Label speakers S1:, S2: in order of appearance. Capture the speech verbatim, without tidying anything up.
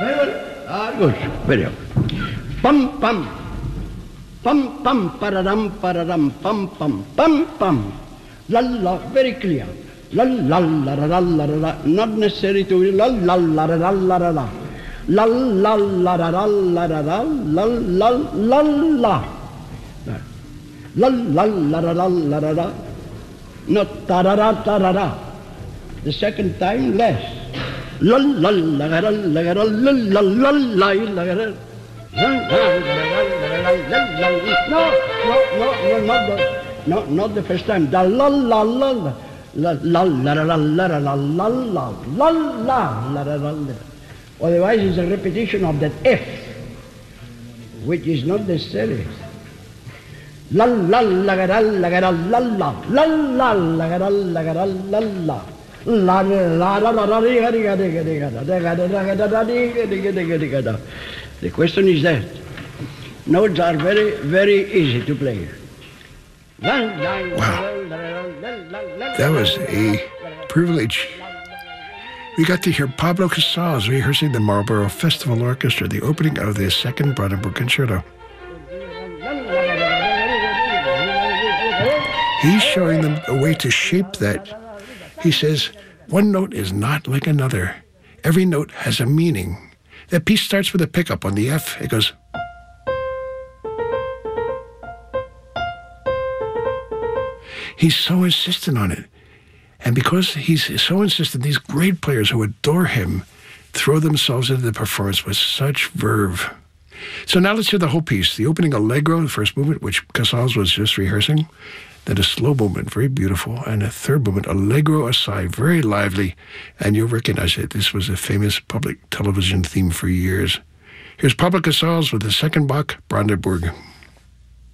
S1: Very well. Ah, good. Very well. Pum, pum. Pum, pum, pararam, pararam, pum, pum, pum, pum. La, la, very clear. La, la, la, la, la, la, la. Not necessary to la, la, la, la, la, la, la. La, la, la, la, la, la, la, la, la, la, la. La, la, la, la, la, la, la, la. Not ta-ra-ra, ta-ra-ra. The second time, less. La, la, la, la, la, la, la, la, la, la, la, la. No, no, no, not the, no, not the first time. The la la la la la la la la la la la la la la la la la. Otherwise, it's a repetition of that F, which is not necessary. La la la la la la la la la la la la la la la la. La la la la la. The question is that notes are very, very easy to play.
S2: Wow. That was a privilege. We got to hear Pablo Casals rehearsing the Marlborough Festival Orchestra, the opening of the Second Brandenburg Concerto. He's showing them a way to shape that. He says, one note is not like another. Every note has a meaning. That piece starts with a pickup on the F. It goes. He's so insistent on it. And because he's so insistent, these great players who adore him throw themselves into the performance with such verve. So now let's hear the whole piece. The opening allegro, the first movement, which Casals was just rehearsing. Then a slow movement, very beautiful. And a third movement, allegro assai, very lively. And you'll recognize it. This was a famous public television theme for years. Here's Pablo Casals with the second Bach, Brandenburg.